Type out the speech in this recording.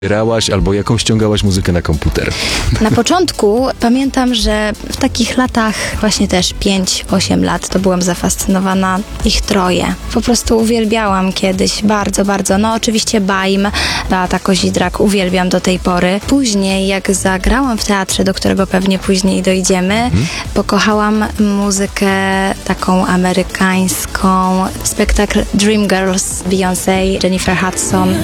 Grałaś albo jaką ściągałaś muzykę na komputer? Na początku pamiętam, że w takich latach, właśnie też 5-8 lat, to byłam zafascynowana ich troje. Po prostu uwielbiałam kiedyś, bardzo, bardzo. No oczywiście Baim, Beata Kozidrak, uwielbiam do tej pory. Później, jak zagrałam w teatrze, do którego pewnie później dojdziemy, pokochałam muzykę taką amerykańską. Spektakl Dreamgirls, Beyoncé, Jennifer Hudson.